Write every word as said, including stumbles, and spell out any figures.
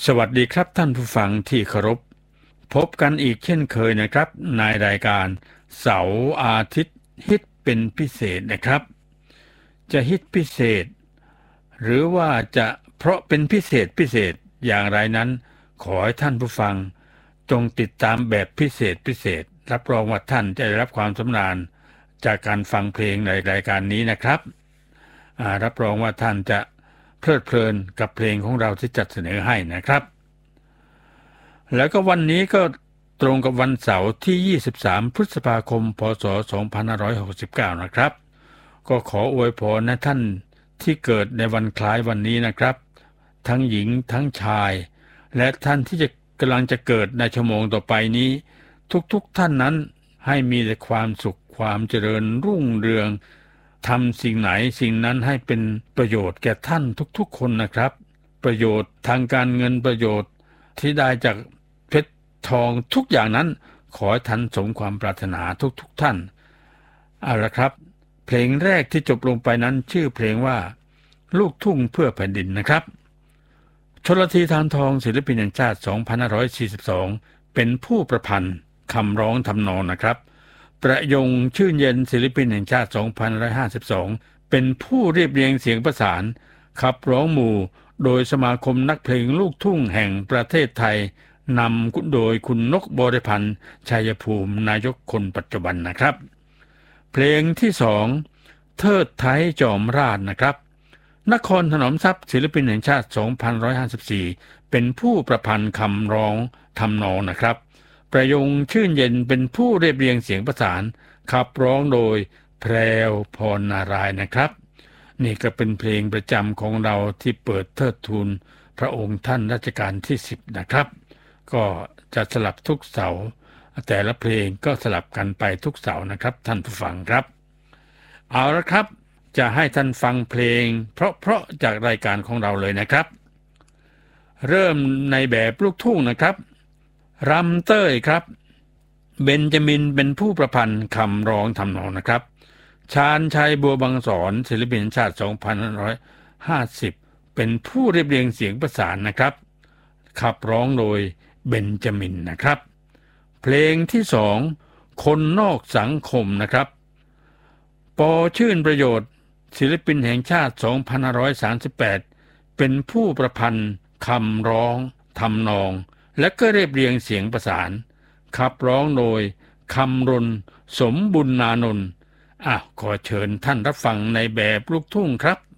สวัสดีครับท่านผู้ฟังที่เคารพพบกันอีกเช่นเคยนะครับในรายการเสาร์อาทิตย์ฮิตเป็นพิเศษนะครับจะฮิตพิเศษหรือว่าจะเพราะเป็นพิเศษพิเศษอย่างไรนั้นขอให้ท่านผู้ฟังจงติดตามแบบพิเศษพิเศษรับรองว่าท่านจะได้รับความสำราญจากการฟังเพลงในรายการนี้นะครับรับรองว่าท่านจะเพลิดเพลินกับเพลงของเราที่จัดเสนอให้นะครับแล้วก็วันนี้ก็ตรงกับวันเสาร์ที่ยี่สิบสามพฤษภาคมพศสองพันห้าร้อยหกสิบเก้านะครับก็ขออวยพรนะท่านที่เกิดในวันคล้ายวันนี้นะครับทั้งหญิงทั้งชายและท่านที่จะกำลังจะเกิดในชั่วโมงต่อไปนี้ทุกๆท่านนั้นให้มีแต่ความสุขความเจริญรุ่งเรืองทำสิ่งไหนสิ่งนั้นให้เป็นประโยชน์แก่ท่านทุกๆคนนะครับประโยชน์ทางการเงินประโยชน์ที่ได้จากเพชรทองทุกอย่างนั้นขอให้ท่านสมความปรารถนาทุกๆท่านเอาละครับเพลงแรกที่จบลงไปนั้นชื่อเพลงว่าลูกทุ่งเพื่อแผ่นดินนะครับชลธี ธารทองศิลปินแห่งชาติสองพันห้าร้อยสี่สิบสองเป็นผู้ประพันธ์คำร้องทำนองนะครับประยงชื่นเย็นศิลปินแห่งชาติสองพันห้าร้อยห้าสิบสองเป็นผู้เรียบเรียงเสียงประสานขับร้องหมู่โดยสมาคมนักเพลงลูกทุ่งแห่งประเทศไทยนำโดยคุณนกบริพันธ์ชัยภูมินายกคนปัจจุบันนะครับเพลงที่สองเทิดไทยจอมราชนะครับนครถนอมทรัพย์ศิลปินแห่งชาติสองพันหนึ่งร้อยห้าสิบสี่เป็นผู้ประพันธ์คำร้องทำนองนะครับประยงชื่นเย็นเป็นผู้เรียบเรียงเสียงประสานขับร้องโดยแพรวพรนารายณ์นะครับนี่ก็เป็นเพลงประจำของเราที่เปิดเทิดทูนพระองค์ท่านรัชกาลที่สิบนะครับก็จะสลับทุกเสาร์แต่ละเพลงก็สลับกันไปทุกเสาร์นะครับท่านผู้ฟังครับเอาละครับจะให้ท่านฟังเพลงเพราะๆจากรายการของเราเลยนะครับเริ่มในแบบลูกทุ่งนะครับรำเต้ยครับเบนจามินเป็นผู้ประพันธ์คำร้องทำนองนะครับชาญชัยบัวบางสอนศิลปินแห่งชาติสองพันห้าร้อยห้าสิบเป็นผู้เรียบเรียงเสียงประสานนะครับขับร้องโดยเบนจามินนะครับเพลงที่สองคนนอกสังคมนะครับปอชื่นประโยชน์ศิลปินแห่งชาติสองพันห้าร้อยสามสิบแปดเป็นผู้ประพันธ์คำร้องทำนองและก็เรียบเรียงเสียงประสานขับร้องโดยคำรณสมบุญนานนท์อ่ะขอเชิญท่านรับฟังในแบบลูกทุ่งครับ